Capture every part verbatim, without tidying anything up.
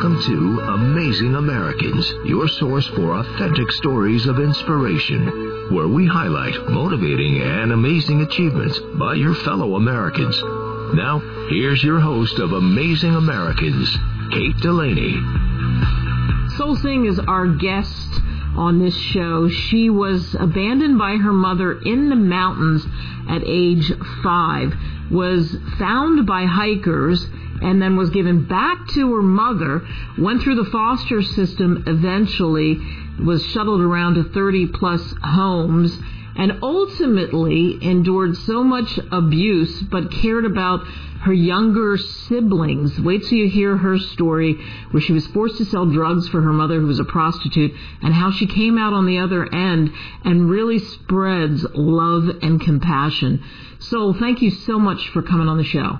Welcome to Amazing Americans, your source for authentic stories of inspiration, where we highlight motivating and amazing achievements by your fellow Americans. Now, here's your host of Amazing Americans, Kate Delaney. Soul Singh is our guest on this show. She was abandoned by her mother in the mountains at age five, was found by hikers, and then was given back to her mother, went through the foster system eventually, was shuttled around to thirty plus homes, and ultimately endured so much abuse but cared about her younger siblings. Wait till you hear her story, where she was forced to sell drugs for her mother, who was a prostitute, and how she came out on the other end and really spreads love and compassion. So thank you so much for coming on the show.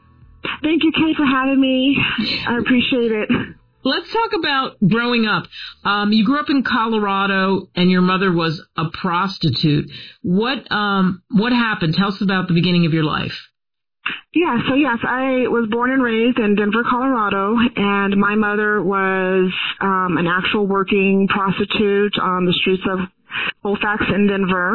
Thank you, Kate, for having me. I appreciate it. Let's talk about growing up. Um, you grew up in Colorado, and your mother was a prostitute. What um, what happened? Tell us about the beginning of your life. Yeah, so yes, I was born and raised in Denver, Colorado, and my mother was um, an actual working prostitute on the streets of Colfax in Denver.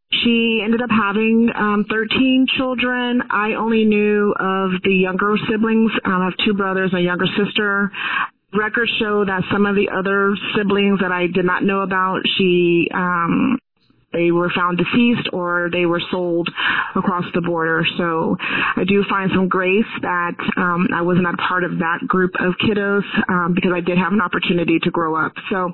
She ended up having um, thirteen children. I only knew of the younger siblings. Um, I have two brothers and a younger sister. Records show that some of the other siblings that I did not know about, she, um, they were found deceased or they were sold across the border. So I do find some grace that um, I was not part of that group of kiddos um, because I did have an opportunity to grow up. So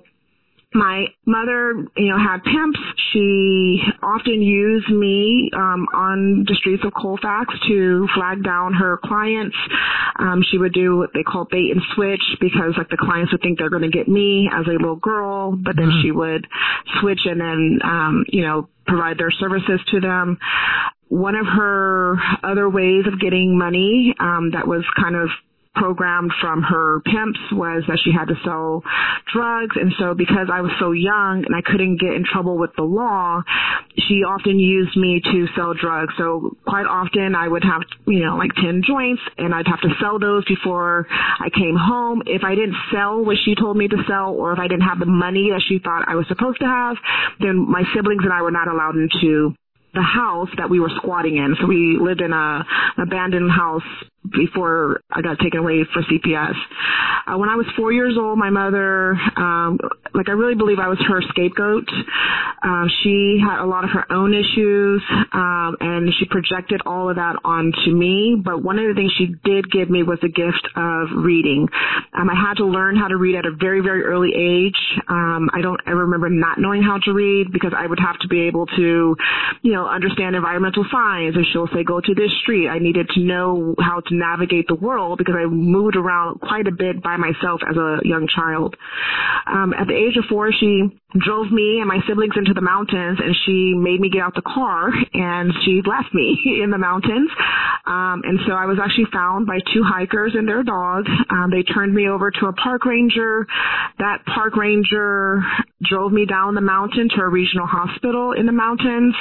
my mother, you know, had pimps. She often used me um, on the streets of Colfax to flag down her clients. Um, she would do what they call bait and switch, because like the clients would think they're going to get me as a little girl, but then mm-hmm. she would switch and then, um, you know, provide their services to them. One of her other ways of getting money um, that was kind of programmed from her pimps was that she had to sell drugs. And so because I was so young and I couldn't get in trouble with the law, she often used me to sell drugs. So quite often I would have, you know, like ten joints, and I'd have to sell those before I came home. If I didn't sell what she told me to sell, or if I didn't have the money that she thought I was supposed to have, then my siblings and I were not allowed into the house that we were squatting in. So we lived in a abandoned house before I got taken away for C P S. Uh, when I was four years old, my mother, um, like I really believe I was her scapegoat. Uh, she had a lot of her own issues, um, and she projected all of that onto me. But one of the things she did give me was the gift of reading. Um, I had to learn how to read at a very, very early age. Um, I don't ever remember not knowing how to read, because I would have to be able to, you know, understand environmental science. And she'll say, go to this street. I needed to know how to navigate the world, because I moved around quite a bit by myself as a young child. Um, at the age of four, she drove me and my siblings into the mountains, and she made me get out the car, and she left me in the mountains. Um, and so I was actually found by two hikers and their dog. Um, they turned me over to a park ranger. That park ranger drove me down the mountain to a regional hospital in the mountains.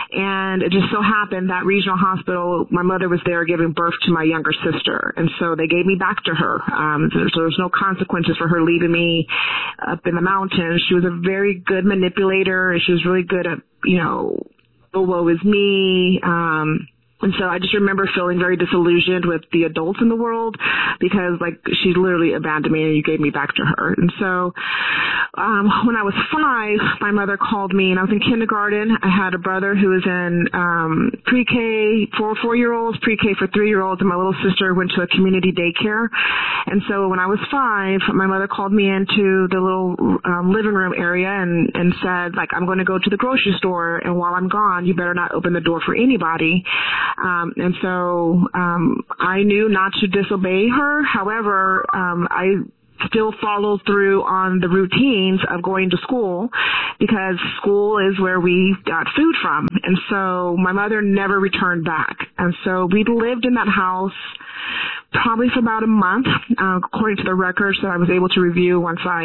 And it just so happened that regional hospital, my mother was there giving birth to my younger sister. And so they gave me back to her. Um, so, so there was no consequences for her leaving me up in the mountains. She was a very good manipulator, and she was really good at, you know, oh, woe is me. Um, And so I just remember feeling very disillusioned with the adults in the world, because, like, she literally abandoned me and you gave me back to her. And so um, when I was five, my mother called me, and I was in kindergarten. I had a brother who was in um, pre-K for four-year-olds, pre-K for three-year-olds, and my little sister went to a community daycare. And so when I was five, my mother called me into the little um, living room area and, and said, like, I'm going to go to the grocery store, and while I'm gone, you better not open the door for anybody. Um, and so um, I knew not to disobey her. However, um, I still followed through on the routines of going to school, because school is where we got food from. And so my mother never returned back. And so we lived in that house probably for about a month, uh, according to the records that I was able to review once I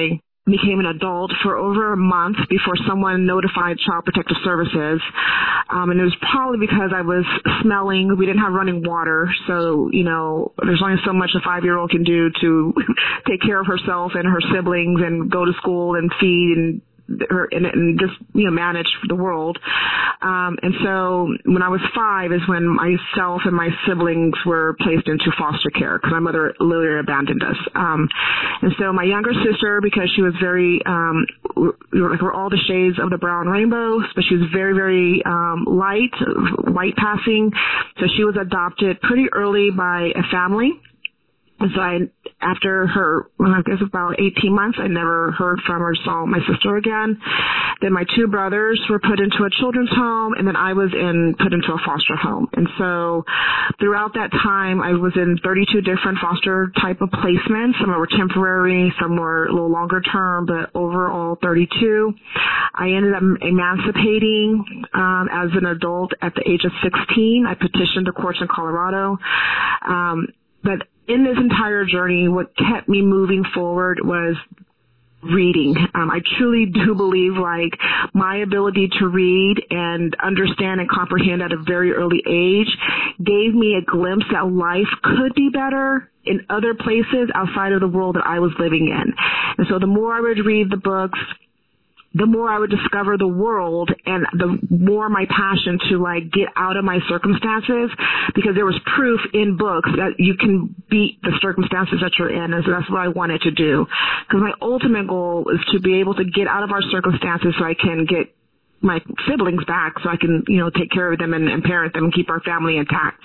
became an adult for over a month before someone notified Child Protective Services. Um, and it was probably because I was smelling. We didn't have running water. So, you know, there's only so much a five-year-old can do to take care of herself and her siblings and go to school and feed and her and, and just, you know, manage the world. Um, and so when I was five is when myself and my siblings were placed into foster care because my mother literally abandoned us. Um, and so my younger sister, because she was very, um, we were, like, we're all the shades of the brown rainbow, but she was very, very, um, light, white passing. So she was adopted pretty early by a family. And so I, after her, well, I guess about eighteen months, I never heard from or saw my sister again. Then my two brothers were put into a children's home, and then I was in, put into a foster home. And so throughout that time, I was in thirty-two different foster type of placements. Some were temporary, some were a little longer term, but overall thirty-two. I ended up emancipating um, as an adult at the age of sixteen. I petitioned the courts in Colorado. Um, but in this entire journey, what kept me moving forward was reading. Um, I truly do believe, like, my ability to read and understand and comprehend at a very early age gave me a glimpse that life could be better in other places outside of the world that I was living in. And so the more I would read the books, the more I would discover the world, and the more my passion to, like, get out of my circumstances, because there was proof in books that you can beat the circumstances that you're in. And so that's what I wanted to do. Because my ultimate goal is to be able to get out of our circumstances so I can get my siblings back, so I can, you know, take care of them and, and parent them and keep our family intact.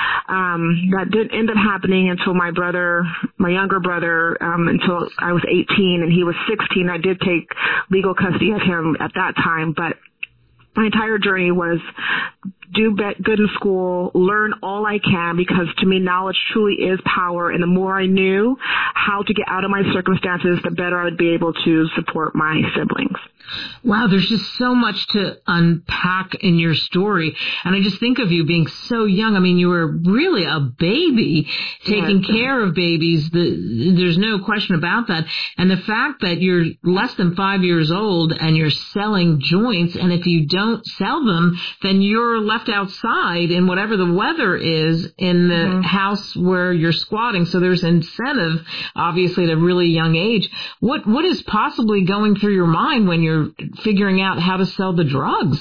Um, that didn't end up happening until my brother, my younger brother, um, until I was eighteen and he was sixteen. I did take legal custody of him at that time, but my entire journey was do good in school, learn all I can, because to me knowledge truly is power, and the more I knew how to get out of my circumstances, the better I would be able to support my siblings. Wow, there's just so much to unpack in your story. And I just think of you being so young. I mean, you were really a baby, taking yes. care of babies. The, there's no question about that. And the fact that you're less than five years old and you're selling joints, and if you don't sell them, then you're left outside in whatever the weather is in the mm-hmm. house where you're squatting. So there's incentive, obviously, at a really young age. What What is possibly going through your mind when you're figuring out how to sell the drugs?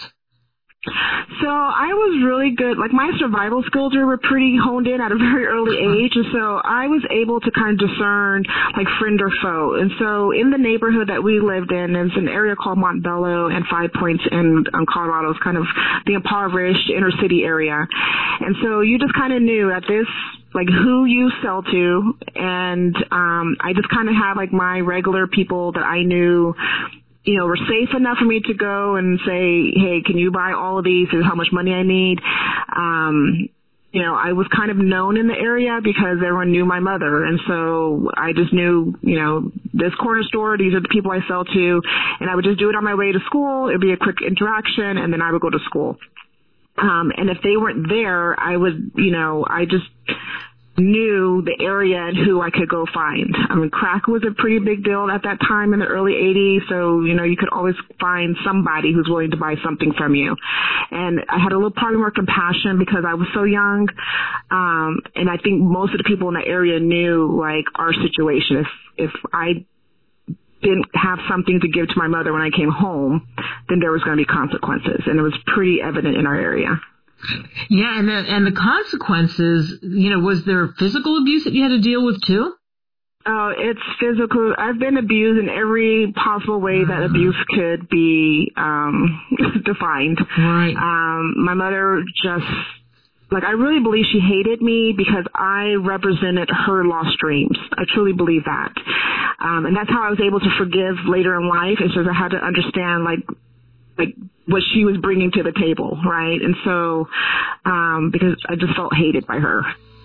So I was really good. Like, my survival skills were pretty honed in at a very early age. And so I was able to kind of discern, like, friend or foe. And so in the neighborhood that we lived in, there's an area called Montbello and Five Points in um, Colorado. It's kind of the impoverished inner city area. And so you just kind of knew that this, like, who you sell to. And um, I just kind of had, like, my regular people that I knew, you know, were safe enough for me to go and say, hey, can you buy all of these? This is how much money I need. Um, you know, I was kind of known in the area because everyone knew my mother. And so I just knew, you know, this corner store, these are the people I sell to. And I would just do it on my way to school. It would be a quick interaction, and then I would go to school. Um, and if they weren't there, I would, you know, I just knew the area and who I could go find. I mean, crack was a pretty big deal at that time in the early eighties, so, you know, you could always find somebody who's willing to buy something from you. And I had a little probably more compassion because I was so young, um, and I think most of the people in the area knew, like, our situation. If, if I didn't have something to give to my mother when I came home, then there was going to be consequences, and it was pretty evident in our area. Yeah, and the, and the consequences, you know, was there physical abuse that you had to deal with too? Oh, it's physical. I've been abused in every possible way that abuse could be um, defined. Right. Um, my mother just, like, I really believe she hated me because I represented her lost dreams. I truly believe that. Um, and that's how I was able to forgive later in life. It's just I had to understand, like, like what she was bringing to the table, right? And so, um, because I just felt hated by her.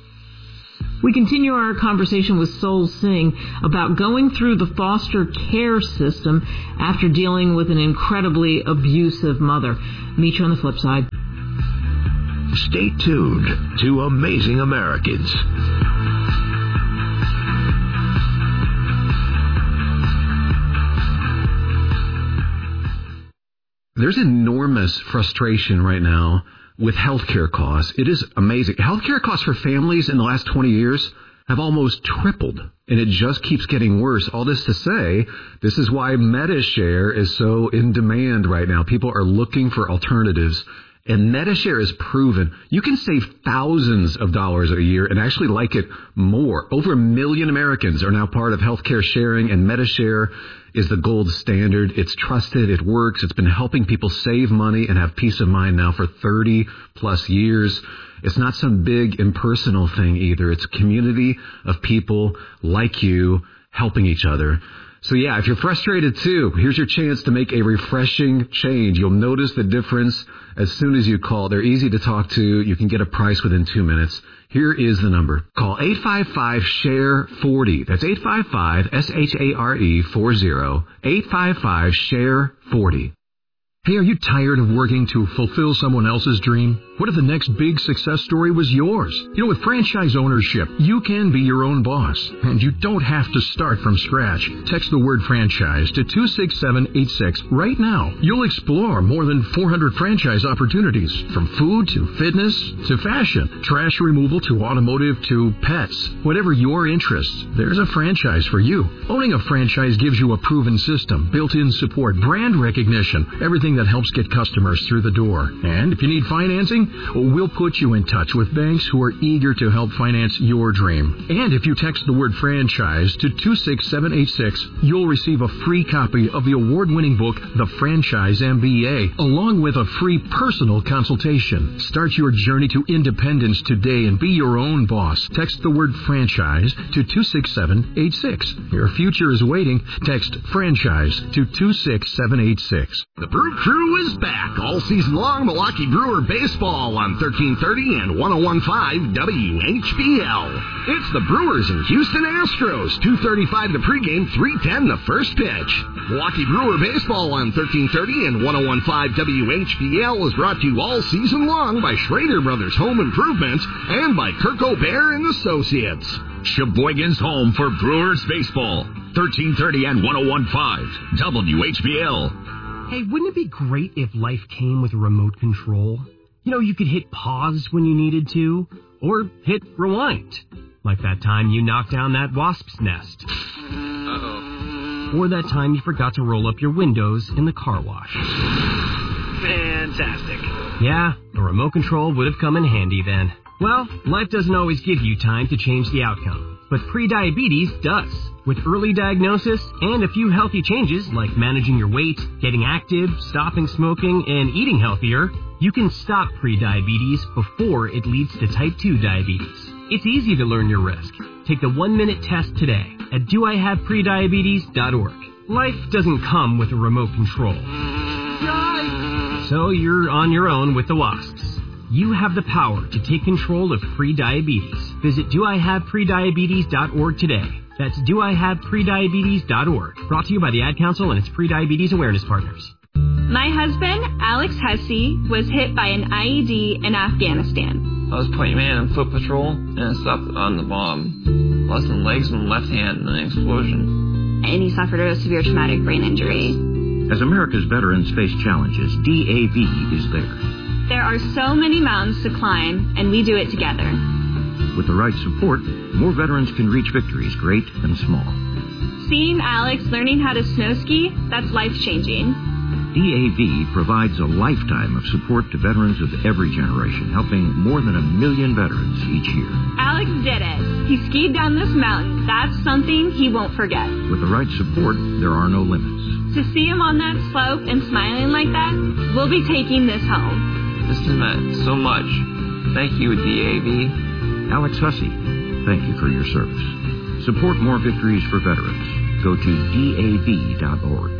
We continue our conversation with Sol Singh about going through the foster care system after dealing with an incredibly abusive mother. Meet you on the flip side. Stay tuned to Amazing Americans. there's enormous frustration right now with healthcare costs. It is amazing. Healthcare costs for families in the last twenty years have almost tripled, and it just keeps getting worse. All this to say, this is why MediShare is so in demand right now. People are looking for alternatives, and MediShare is proven you can save thousands of dollars a year and actually like it more. Over a million Americans are now part of healthcare sharing, and MediShare is the gold standard. It's trusted. It works. It's been helping people save money and have peace of mind now for thirty plus years. It's not some big impersonal thing either. It's a community of people like you helping each other. So yeah, if you're frustrated too, here's your chance to make a refreshing change. You'll notice the difference as soon as you call. They're easy to talk to. You can get a price within two minutes. Here is the number. Call eight five five, S H A R E, forty. That's eight five five, S H A R E, forty. eight five five, S H A R E, forty. Hey, are you tired of working to fulfill someone else's dream? What if the next big success story was yours? You know, with franchise ownership, you can be your own boss, and you don't have to start from scratch. Text the word franchise to two six seven eight six right now. You'll explore more than four hundred franchise opportunities, from food to fitness to fashion, trash removal to automotive to pets. Whatever your interests, there's a franchise for you. Owning a franchise gives you a proven system, built-in support, brand recognition, everything that helps get customers through the door. And if you need financing, we'll put you in touch with banks who are eager to help finance your dream. And if you text the word franchise to two six seven eight six, you'll receive a free copy of the award-winning book, The Franchise M B A, along with a free personal consultation. Start your journey to independence today and be your own boss. Text the word franchise to two six seven eight six. Your future is waiting. Text franchise to two six seven eight six. The Brew Crew is back all season long. Milwaukee Brewer baseball on thirteen thirty and one oh one point five W H B L. It's the Brewers and Houston Astros. two thirty-five the pregame, three ten the first pitch. Milwaukee Brewer baseball on thirteen thirty and one oh one point five W H B L is brought to you all season long by Schrader Brothers Home Improvements and by Kirk O'Bear and Associates. Sheboygan's home for Brewers baseball. thirteen thirty and one oh one point five W H B L. Hey, wouldn't it be great if life came with a remote control? You know, you could hit pause when you needed to, or hit rewind. Like that time you knocked down that wasp's nest. Uh-oh. Or that time you forgot to roll up your windows in the car wash. Fantastic. Yeah, a remote control would have come in handy then. Well, life doesn't always give you time to change the outcome, but prediabetes does. With early diagnosis and a few healthy changes like managing your weight, getting active, stopping smoking, and eating healthier, you can stop prediabetes before it leads to type two diabetes. It's easy to learn your risk. Take the one-minute test today at do I have prediabetes dot org. Life doesn't come with a remote control. So you're on your own with the wasps. You have the power to take control of prediabetes. Visit do I have prediabetes dot org today. That's do I have prediabetes dot org. Brought to you by the Ad Council and its Prediabetes Awareness Partners. My husband, Alex Hussey, was hit by an I E D in Afghanistan. I was point man on foot patrol, and I stopped on the bomb. Lost my legs and left hand in an explosion. And he suffered a severe traumatic brain injury. As America's veterans face challenges, D A V is there. There are so many mountains to climb, and we do it together. With the right support, more veterans can reach victories, great and small. Seeing Alex learning how to snow ski, that's life-changing. D A V provides a lifetime of support to veterans of every generation, helping more than a million veterans each year. Alex did it. He skied down this mountain. That's something he won't forget. With the right support, there are no limits. To see him on that slope and smiling like that, we'll be taking this home. This has meant so much. Thank you, D A V. Alex Hussey, thank you for your service. Support more victories for veterans. Go to D A V dot org.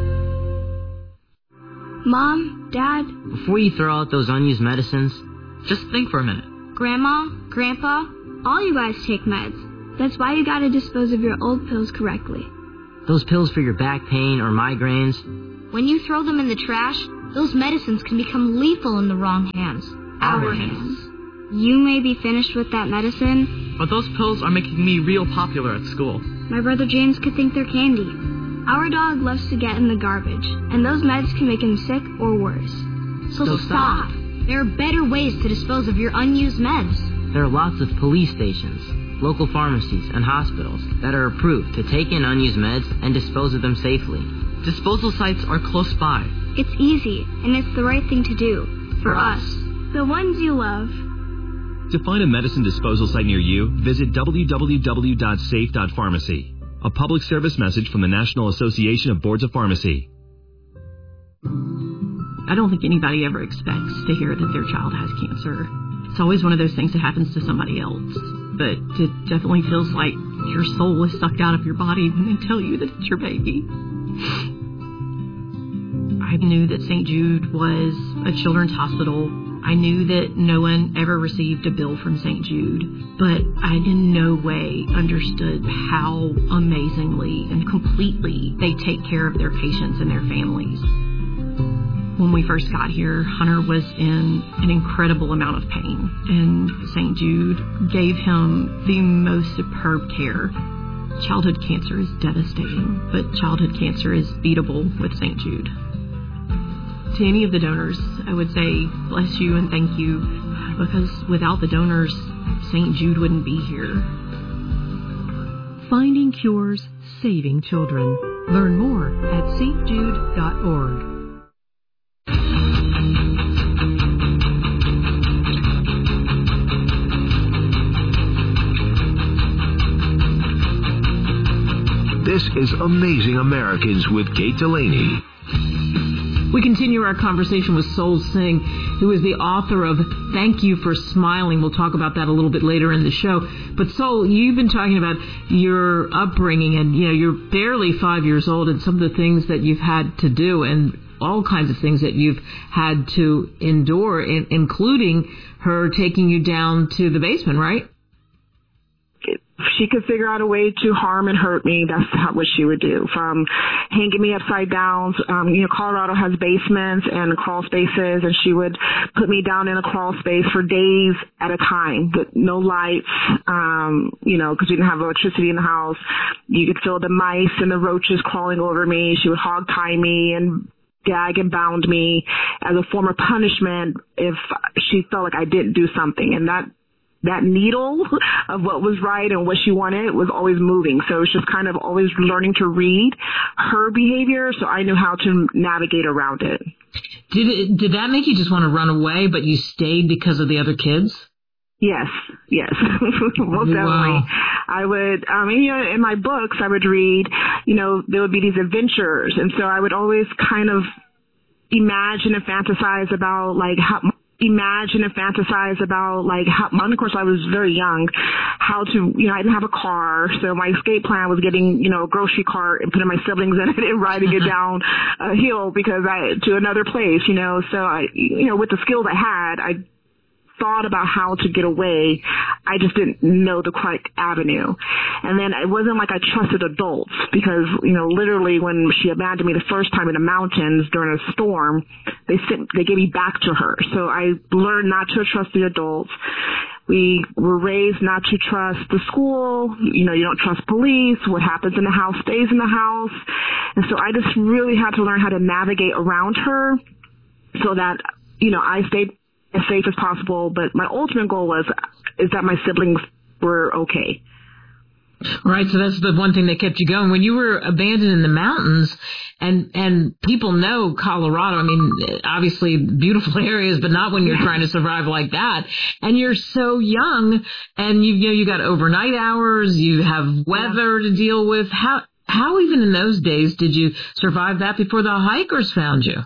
Mom, Dad. Before you throw out those unused medicines, just think for a minute. Grandma, Grandpa, all you guys take meds. That's why you gotta dispose of your old pills correctly. Those pills for your back pain or migraines. When you throw them in the trash, those medicines can become lethal in the wrong hands. Our hands. You may be finished with that medicine, but those pills are making me real popular at school. My brother James could think they're candy. Our dog loves to get in the garbage, and those meds can make him sick or worse. So, so stop. There are better ways to dispose of your unused meds. There are lots of police stations, local pharmacies, and hospitals that are approved to take in unused meds and dispose of them safely. Disposal sites are close by. It's easy, and it's the right thing to do. For us. The ones you love. To find a medicine disposal site near you, visit w w w dot safe dot pharmacy. A public service message from the National Association of Boards of Pharmacy. I don't think anybody ever expects to hear that their child has cancer. It's always one of those things that happens to somebody else. But it definitely feels like your soul is sucked out of your body when they tell you that it's your baby. I knew that Saint Jude was a children's hospital. I knew that no one ever received a bill from Saint Jude, but I in no way understood how amazingly and completely they take care of their patients and their families. When we first got here, Hunter was in an incredible amount of pain, and Saint Jude gave him the most superb care. Childhood cancer is devastating, but childhood cancer is beatable with Saint Jude. To any of the donors, I would say bless you and thank you, because without the donors, Saint Jude wouldn't be here. Finding cures, saving children. Learn more at s t jude dot org. This is Amazing Americans with Kate Delaney. We continue our conversation with Sol Singh, who is the author of Thank You for Smiling. We'll talk about that a little bit later in the show. But Sol, you've been talking about your upbringing, and you know you're barely five years old, and some of the things that you've had to do, and all kinds of things that you've had to endure, in, including her taking you down to the basement, right? If she could figure out a way to harm and hurt me, that's how, what she would do. From hanging me upside down, um, you know, Colorado has basements and crawl spaces, and she would put me down in a crawl space for days at a time with no lights, um, you know, because we didn't have electricity in the house. You could feel the mice and the roaches crawling over me. She would hog tie me and gag and bound me as a form of punishment if she felt like I didn't do something. And that that needle of what was right and what she wanted was always moving. So it was just kind of always learning to read her behavior, so I knew how to navigate around it. Did it, did that make you just want to run away, but you stayed because of the other kids? Yes, yes, most definitely. Wow. I would, um, you know, in my books, I would read, you know, there would be these adventures, and so I would always kind of imagine and fantasize about, like, how... imagine and fantasize about, like, how, and of course I was very young, how to, you know, I didn't have a car, so my escape plan was getting, you know, a grocery cart and putting my siblings in it and riding it down a hill because I, to another place, you know, so I, you know, with the skills I had, I thought about how to get away. I just didn't know the correct avenue. And then it wasn't like I trusted adults because, you know, literally when she abandoned me the first time in the mountains during a storm, they sent, they gave me back to her. So I learned not to trust the adults. We were raised not to trust the school. You know, you don't trust police. What happens in the house stays in the house. And so I just really had to learn how to navigate around her so that, you know, I stayed as safe as possible, but my ultimate goal was is that my siblings were okay. Right, so that's the one thing that kept you going. When you were abandoned in the mountains, and and people know Colorado, I mean, obviously beautiful areas, but not when you're trying to survive like that. And you're so young, and you, you know, you got overnight hours, you have weather to deal with. How, how even in those days did you survive that before the hikers found you?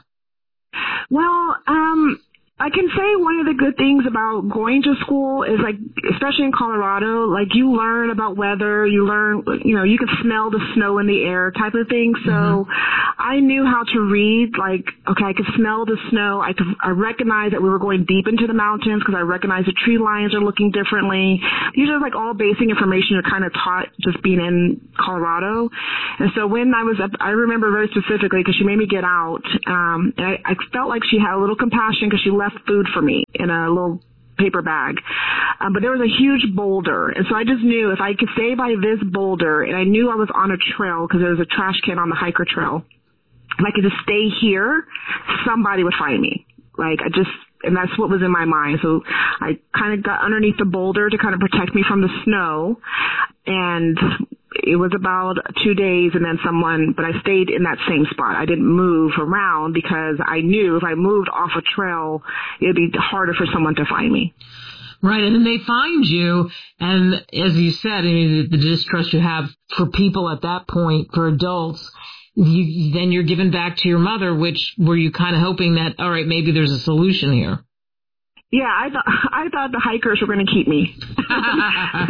Well, um... I can say one of the good things about going to school is, like, especially in Colorado, like, you learn about weather, you learn, you know, you can smell the snow in the air type of thing. So mm-hmm. I knew how to read, like, okay, I could smell the snow. I could, I recognized that we were going deep into the mountains because I recognized the tree lines are looking differently. These are, like, all basic information you're kind of taught just being in Colorado. And so when I was up, I remember very specifically because she made me get out, um, and I, I felt like she had a little compassion because she left food for me in a little paper bag. Um, but there was a huge boulder. And so I just knew if I could stay by this boulder, and I knew I was on a trail because there was a trash can on the hiker trail. If I could just stay here, somebody would find me. Like, I just, and that's what was in my mind. So I kind of got underneath the boulder to kind of protect me from the snow. And it was about two days and then someone, but I stayed in that same spot. I didn't move around because I knew if I moved off a trail, it'd be harder for someone to find me. Right, and then they find you, and as you said, I mean, the, the distrust you have for people at that point, for adults, you, then you're given back to your mother, which were you kind of hoping that, all right, maybe there's a solution here? Yeah, I thought I thought the hikers were going to keep me. I,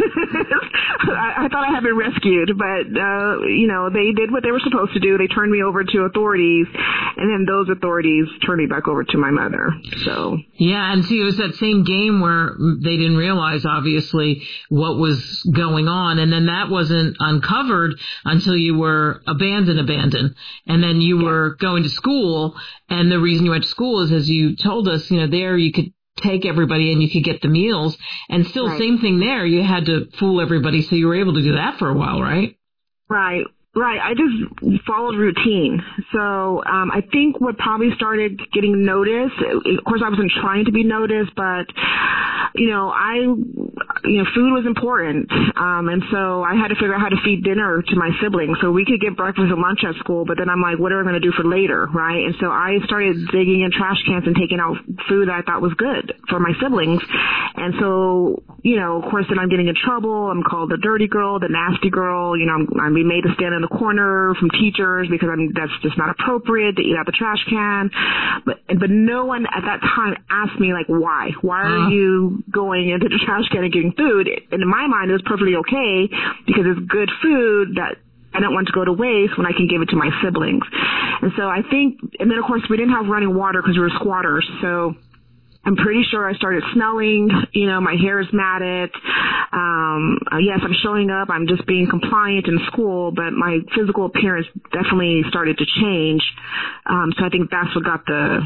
I thought I had been rescued, but uh, you know, they did what they were supposed to do. They turned me over to authorities, and then those authorities turned me back over to my mother. So yeah, and see, it was that same game where they didn't realize obviously what was going on, and then that wasn't uncovered until you were abandoned, abandoned, and then you yeah. were going to school. And the reason you went to school is, as you told us, you know, there you could take everybody and you could get the meals, and still right. same thing there. You had to fool everybody, so you were able to do that for a while, right? Right. Right. I just followed routine. So um, I think what probably started getting noticed, of course I wasn't trying to be noticed, but, you know, I, you know, food was important. Um, and so I had to figure out how to feed dinner to my siblings. So we could get breakfast and lunch at school, but then I'm like, what are we going to do for later, right? And so I started digging in trash cans and taking out food that I thought was good for my siblings. And so, you know, of course, then I'm getting in trouble. I'm called the dirty girl, the nasty girl. You know, I'm, I'm being made to stand in the corner from teachers because I'm, that's just not appropriate to eat out the trash can. But, but no one at that time asked me, like, why? Why are uh. you going into the trash can and getting food? And in my mind, it was perfectly okay because it's good food that I don't want to go to waste when I can give it to my siblings. And so I think, and then of course we didn't have running water because we were squatters. So I'm pretty sure I started smelling, you know, my hair is matted. Um, uh, yes, I'm showing up. I'm just being compliant in school, but my physical appearance definitely started to change. Um, so I think that's what got the,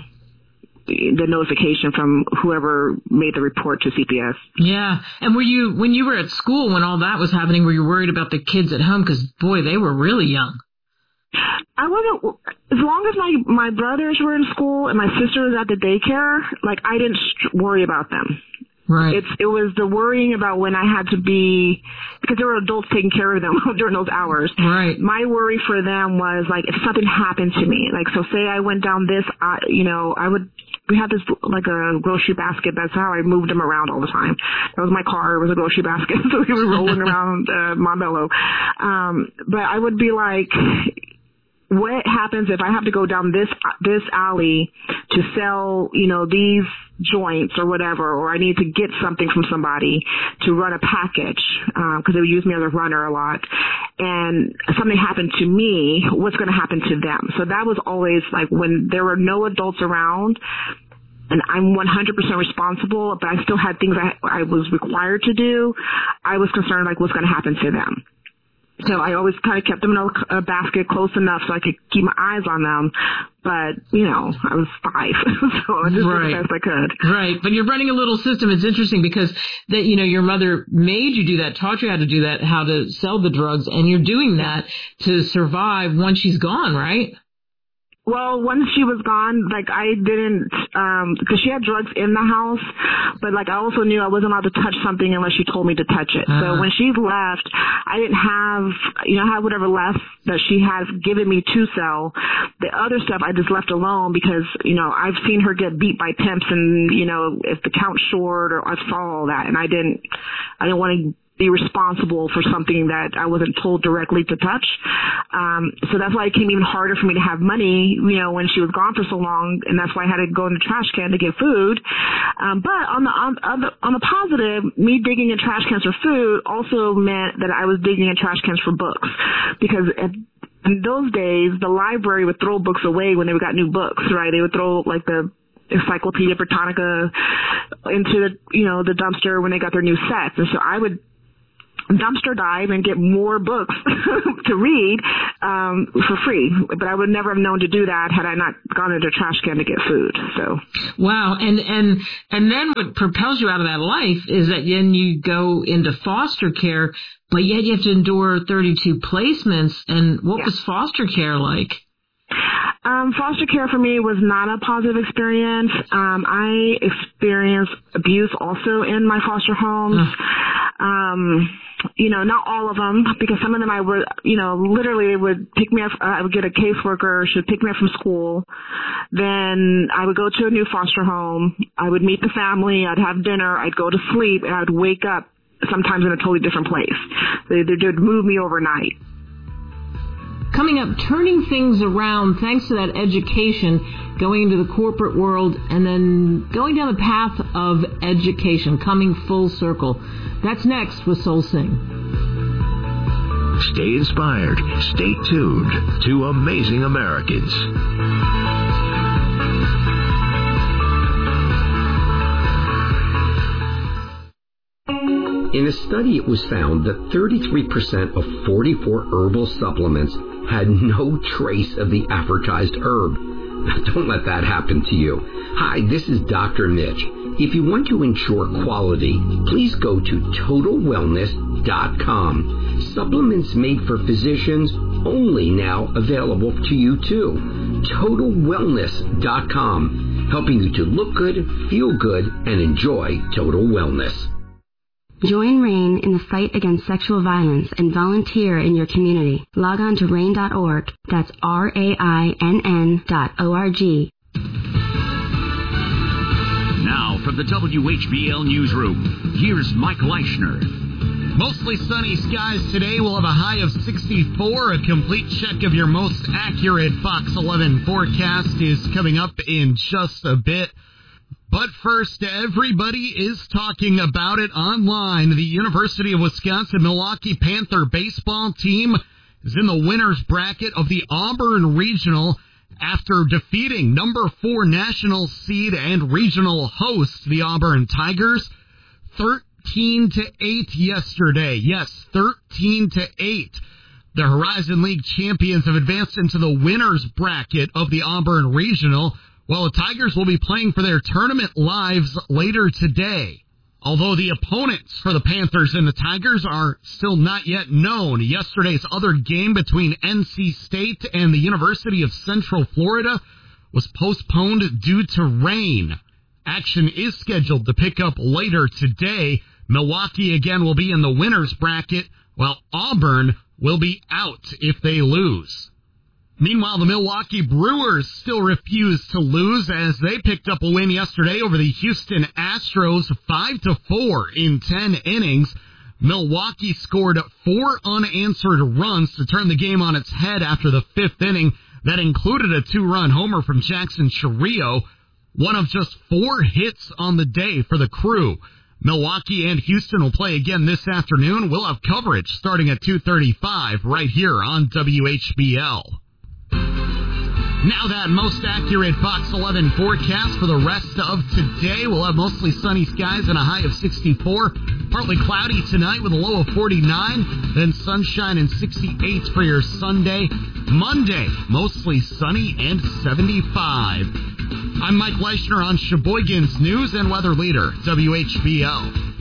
the notification from whoever made the report to C P S. Yeah. And were you, when you were at school, when all that was happening, were you worried about the kids at home? Because, boy, they were really young. I wasn't, as long as my, my brothers were in school and my sister was at the daycare, like, I didn't worry about them. Right. It's, it was the worrying about when I had to be, because there were adults taking care of them during those hours. Right. My worry for them was, like, if something happened to me, like, so say I went down this, uh, you know, I would, we had this, like, a grocery basket. That's how I moved them around all the time. That was my car. It was a grocery basket. So we were rolling around, uh, Montbello. Um, but I would be like, what happens if I have to go down this this alley to sell, you know, these joints or whatever, or I need to get something from somebody to run a package, because uh, they would use me as a runner a lot, and something happened to me, what's going to happen to them? So that was always like when there were no adults around, and I'm one hundred percent responsible, but I still had things I, I was required to do, I was concerned, like, what's going to happen to them? So I always kind of kept them in a, a basket close enough so I could keep my eyes on them. But, you know, I was five, so I just right. did the best I could. Right. But you're running a little system. It's interesting because, that you know, your mother made you do that, taught you how to do that, how to sell the drugs, and you're doing that to survive once she's gone, right? Well, once she was gone, like, I didn't, um, because she had drugs in the house, but, like, I also knew I wasn't allowed to touch something unless she told me to touch it. Uh-huh. So when she left, I didn't have, you know, I had whatever left that she had given me to sell. The other stuff I just left alone because, you know, I've seen her get beat by pimps and, you know, if the count's short, or I saw all that, and I didn't, I didn't want to be responsible for something that I wasn't told directly to touch. Um, so that's why it became even harder for me to have money, you know, when she was gone for so long, and that's why I had to go in the trash can to get food. Um, but on the, on, on the, on the positive, me digging in trash cans for food also meant that I was digging in trash cans for books, because at, in those days, the library would throw books away when they got new books, right? They would throw, like, the Encyclopedia Britannica into the, you know, the dumpster when they got their new sets. And so I would dumpster dive and get more books to read um, for free. But I would never have known to do that had I not gone into a trash can to get food. So wow, and and and then what propels you out of that life is that then you go into foster care, but yet you have to endure thirty-two placements. And what yeah. was foster care like? Um, foster care for me was not a positive experience. Um, I experienced abuse also in my foster homes. Uh. Um, you know, not all of them, because some of them I would, you know, literally would pick me up. Uh, I would get a caseworker, she would pick me up from school. Then I would go to a new foster home. I would meet the family. I'd have dinner. I'd go to sleep, and I'd wake up sometimes in a totally different place. They, they would move me overnight. Coming up, turning things around thanks to that education, going into the corporate world, and then going down the path of education, coming full circle. That's next with Soul Sing. Stay inspired. Stay tuned to Amazing Americans. In a study, it was found that thirty-three percent of forty-four herbal supplements had no trace of the advertised herb. Don't let that happen to you. Hi, this is Doctor Mitch. If you want to ensure quality, please go to total wellness dot com. Supplements made for physicians, only now available to you too. total wellness dot com, helping you to look good, feel good, and enjoy total wellness. Join RAINN in the fight against sexual violence and volunteer in your community. Log on to rain dot org. That's R A I N N dot O R G. Now from the W H B L Newsroom, here's Mike Leischner. Mostly sunny skies today. We'll have a high of sixty-four. A complete check of your most accurate Fox eleven forecast is coming up in just a bit. But first, everybody is talking about it online. The University of Wisconsin-Milwaukee Panther baseball team is in the winner's bracket of the Auburn Regional after defeating number four national seed and regional host, the Auburn Tigers, thirteen to eight yesterday. Yes, thirteen to eight. The Horizon League champions have advanced into the winner's bracket of the Auburn Regional, while the Tigers will be playing for their tournament lives later today. Although the opponents for the Panthers and the Tigers are still not yet known. Yesterday's other game between N C State and the University of Central Florida was postponed due to rain. Action is scheduled to pick up later today. Milwaukee again will be in the winner's bracket, while Auburn will be out if they lose. Meanwhile, the Milwaukee Brewers still refuse to lose as they picked up a win yesterday over the Houston Astros, five to four in ten innings. Milwaukee scored four unanswered runs to turn the game on its head after the fifth inning. That included a two-run homer from Jackson Chourio, one of just four hits on the day for the Crew. Milwaukee and Houston will play again this afternoon. We'll have coverage starting at two thirty-five right here on W H B L. Now that most accurate Fox eleven forecast for the rest of today. We'll have mostly sunny skies and a high of sixty-four. Partly cloudy tonight with a low of forty-nine. Then sunshine and sixty-eight for your Sunday. Monday, mostly sunny and seventy-five. I'm Mike Leischner on Sheboygan's News and Weather Leader, W H B L.